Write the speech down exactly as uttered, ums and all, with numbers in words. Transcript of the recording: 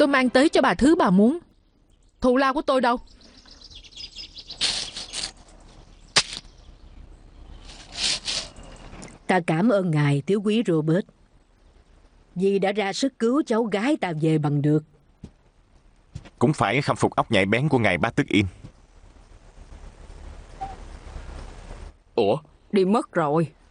Tôi mang tới cho bà thứ bà muốn. Thù lao của tôi đâu? Ta cảm ơn ngài, thiếu quý Robert, vì đã ra sức cứu cháu gái ta về bằng được. Cũng phải khâm phục óc nhạy bén của ngài Bá Tước Yên. Ủa, đi mất rồi.